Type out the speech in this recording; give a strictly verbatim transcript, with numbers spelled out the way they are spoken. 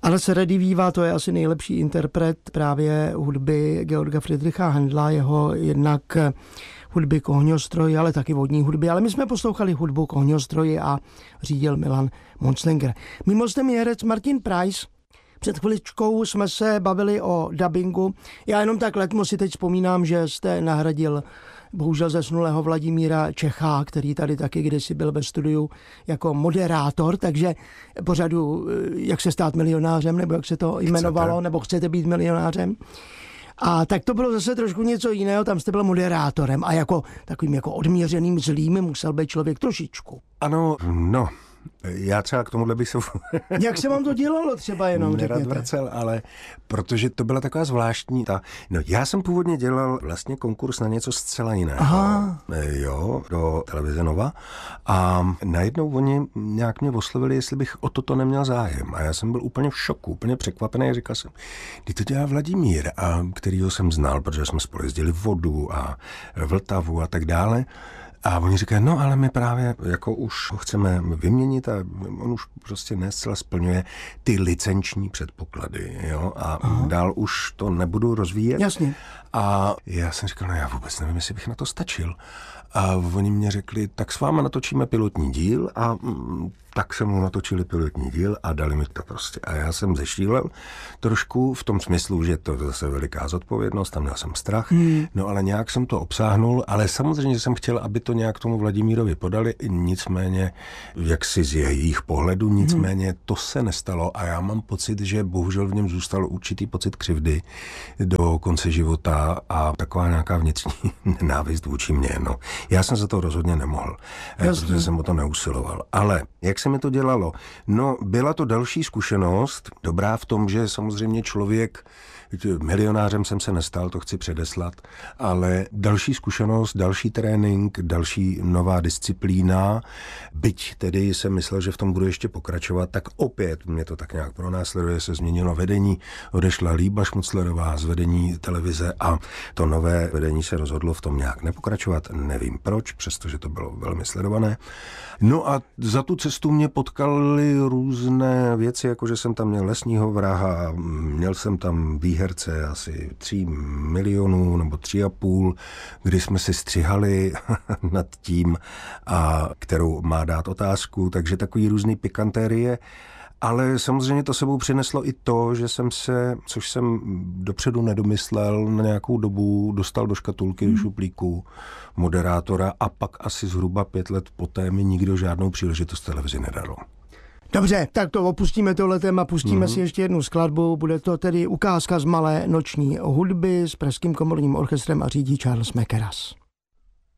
Ale Seredy Výva, to je asi nejlepší interpret právě hudby Georga Friedricha Händla, jeho jednak hudby k ohňostroji, ale taky vodní hudby. Ale my jsme poslouchali hudbu k ohňostroji a řídil Milan Monstlinger. Mým hostem je herec Martin Preiss. Před chviličkou jsme se bavili o dabingu. Já jenom tak letmo si teď vzpomínám, že jste nahradil bohužel zesnulého Vladimíra Čecha, který tady taky kdysi byl ve studiu jako moderátor, takže pořadu Jak se stát milionářem, nebo jak se to jmenovalo, chcete? Nebo chcete být milionářem. A tak to bylo zase trošku něco jiného, tam jste byl moderátorem a jako takovým jako odměřeným zlým musel být člověk trošičku. Ano, no. Já třeba k tomuhle bych se... Jak se vám to dělalo třeba jenom, nerad řekněte? vracel, ale protože to byla taková zvláštní... Ta, no já jsem původně dělal vlastně konkurs na něco zcela jiného. Aha. Jo, do televize Nova. A najednou oni nějak mě oslovili, jestli bych o toto neměl zájem. A já jsem byl úplně v šoku, úplně překvapený. Říkal jsem, kdy to dělá Vladimír, a kterýho jsem znal, protože jsme spolu jezdili vodu a Vltavu a tak dále. A oni říkají, no ale my právě jako už ho chceme vyměnit a on už prostě ne zcela splňuje ty licenční předpoklady, jo, a Aha. dál už to nebudu rozvíjet. Jasně. A já jsem říkal, no já vůbec nevím, jestli bych na to stačil. A oni mě řekli, tak s váma natočíme pilotní díl a mm, tak jsem mu natočili pilotní díl a dali mi to prostě. A já jsem zešílel trošku v tom smyslu, že to je zase veliká zodpovědnost, tam měl jsem strach, hmm. no ale nějak jsem to obsáhnul, ale samozřejmě jsem chtěl, aby to nějak tomu Vladimírovi podali, nicméně jaksi z jejich pohledu, nicméně hmm. to se nestalo a já mám pocit, že bohužel v něm zůstal určitý pocit křivdy do konce života a taková nějaká vnitřní nenávist vůči mně, no. Já jsem za to rozhodně nemohl, Jasně. protože jsem o to neusiloval. Ale jak se mi to dělalo? No, byla to další zkušenost, dobrá v tom, že samozřejmě člověk, milionářem jsem se nestal, to chci předeslat, ale další zkušenost, další trénink, další nová disciplína, byť tedy jsem myslel, že v tom budu ještě pokračovat, tak opět mě to tak nějak pronásleduje, se změnilo vedení, odešla Líba Šmuclerová z vedení televize a to nové vedení se rozhodlo v tom nějak nepokračovat, nevím proč, přestože to bylo velmi sledované. No a za tu cestu mě potkaly různé věci, jako že jsem tam měl lesního vraha, měl jsem tam výherce asi tří milionů nebo tři a půl, kdy jsme si střihali nad tím, a kterou má dát otázku, takže takový různý pikantérie. Ale samozřejmě to sebou přineslo i to, že jsem se, což jsem dopředu nedomyslel, na nějakou dobu dostal do škatulky, do šuplíku moderátora a pak asi zhruba pět let poté mi nikdo žádnou příležitost v televizi nedal. Dobře, tak to opustíme tohle téma, pustíme mm-hmm. si ještě jednu skladbu, bude to tedy ukázka z malé noční hudby s Pražským komorním orchestrem a řídí Charles Mackerras.